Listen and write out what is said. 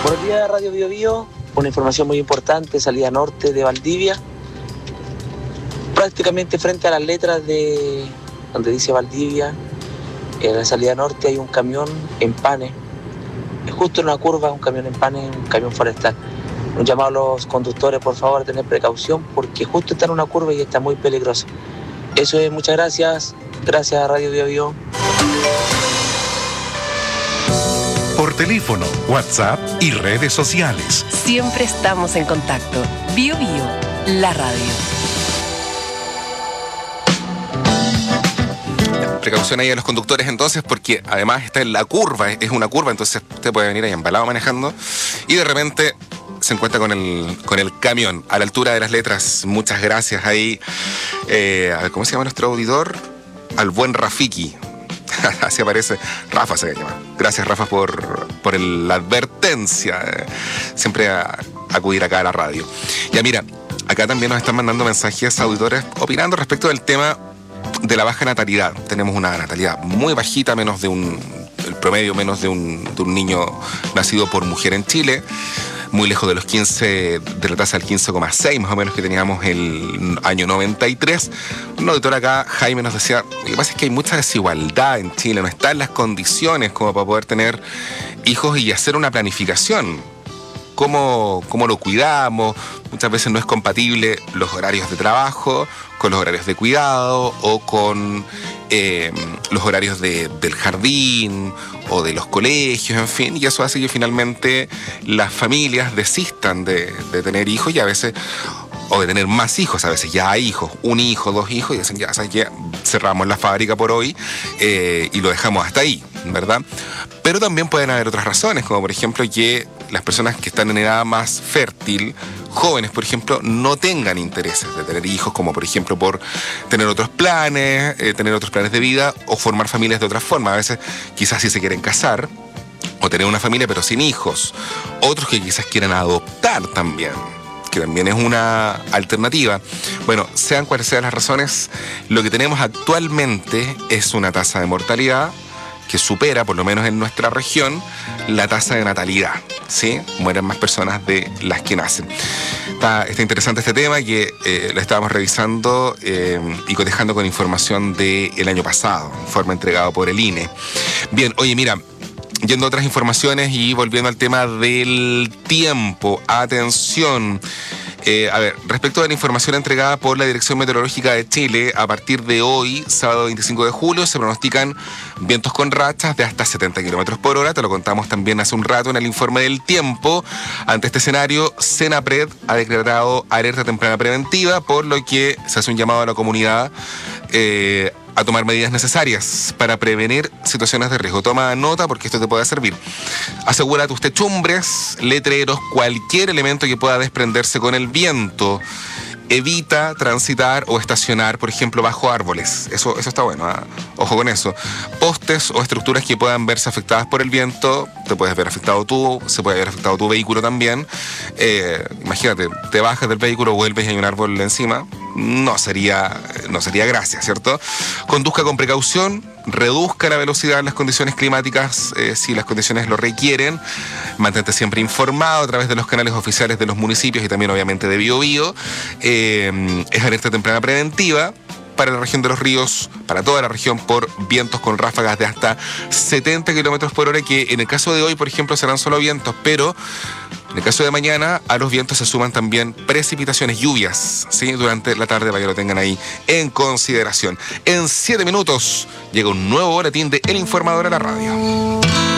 Buenos días, Radio Bio Bio. Una información muy importante, salida norte de Valdivia. Prácticamente frente a las letras de donde dice Valdivia, en la salida norte hay un camión en Pane. Justo en una curva, un camión en Pane, un camión forestal. Un llamado a los conductores, por favor, a tener precaución, porque justo está en una curva y está muy peligroso. Eso es, muchas gracias. Gracias a Radio Bio Bio. Por teléfono, WhatsApp y redes sociales. Siempre estamos en contacto. Bio Bio, la radio. Precaución ahí a los conductores entonces, porque además está en la curva, es una curva, entonces usted puede venir ahí embalado manejando y de repente se encuentra con el camión a la altura de las letras. Muchas gracias ahí, a ver, ¿cómo se llama nuestro auditor? Al buen Rafiki. Así aparece, Rafa se llama. Gracias, Rafa, por la advertencia. Siempre a acudir acá a la radio. Ya mira, acá también nos están mandando mensajes auditores opinando respecto del tema de la baja natalidad. Tenemos una natalidad muy bajita, el promedio menos de un niño nacido por mujer en Chile, muy lejos de los 15, de la tasa del 15,6 más o menos que teníamos el año 93. Un auditor acá, Jaime, nos decía, lo que pasa es que hay mucha desigualdad en Chile, no están las condiciones como para poder tener hijos y hacer una planificación. ¿Cómo lo cuidamos? Muchas veces no es compatible los horarios de trabajo con los horarios de cuidado o con los horarios del jardín o de los colegios, en fin, y eso hace que finalmente las familias desistan de tener hijos y a veces, o de tener más hijos, a veces ya hay hijos, un hijo, dos hijos, y dicen ya, ¿sabes qué? Cerramos la fábrica por hoy y lo dejamos hasta ahí, ¿verdad? Pero también pueden haber otras razones, como por ejemplo que las personas que están en edad más fértil, jóvenes, por ejemplo, no tengan intereses de tener hijos, como por ejemplo por tener otros planes de vida o formar familias de otra forma. A veces quizás sí se quieren casar o tener una familia pero sin hijos. Otros que quizás quieran adoptar también, que también es una alternativa. Bueno, sean cuales sean las razones, lo que tenemos actualmente es una tasa de mortalidad que supera, por lo menos en nuestra región, la tasa de natalidad, ¿sí? Mueren más personas de las que nacen. Está interesante este tema que lo estábamos revisando y cotejando con información del año pasado, informe entregado por el INE. Bien, oye, mira, yendo a otras informaciones y volviendo al tema del tiempo, atención. A ver, respecto a la información entregada por la Dirección Meteorológica de Chile, a partir de hoy, sábado 25 de julio, se pronostican vientos con rachas de hasta 70 kilómetros por hora. Te lo contamos también hace un rato en el informe del tiempo. Ante este escenario, Senapred ha declarado alerta temprana preventiva, por lo que se hace un llamado a la comunidad a tomar medidas necesarias para prevenir situaciones de riesgo. Toma nota porque esto te puede servir. Asegúrate usted chumbres, letreros, cualquier elemento que pueda desprenderse con el viento. Evita transitar o estacionar, por ejemplo, bajo árboles. Eso está bueno, ¿eh? Ojo con eso. Postes o estructuras que puedan verse afectadas por el viento. Te puedes ver afectado tú, se puede ver afectado tu vehículo también. Imagínate, te bajas del vehículo, vuelves y hay un árbol encima. No sería gracia, ¿cierto? Conduzca con precaución, reduzca la velocidad en las condiciones climáticas si las condiciones lo requieren. Mantente siempre informado a través de los canales oficiales de los municipios y también obviamente de Bio Bio. Es alerta temprana preventiva para la región de los ríos, para toda la región, por vientos con ráfagas de hasta 70 kilómetros por hora, que en el caso de hoy, por ejemplo, serán solo vientos, pero en el caso de mañana, a los vientos se suman también precipitaciones, lluvias, ¿sí? Durante la tarde, para que lo tengan ahí en consideración. En 7 minutos llega un nuevo boletín de El Informador a la radio.